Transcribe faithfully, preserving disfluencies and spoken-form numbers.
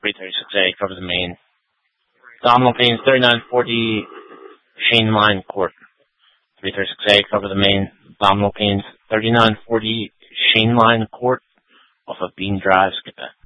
three thirty-six A, cover the main. Abdominal pains, thirty-nine forty Shane Line Court. three thirty-six A, cover the main. Abdominal pains, thirty-nine forty Shane Line Court, off of Bean Drive, skip that.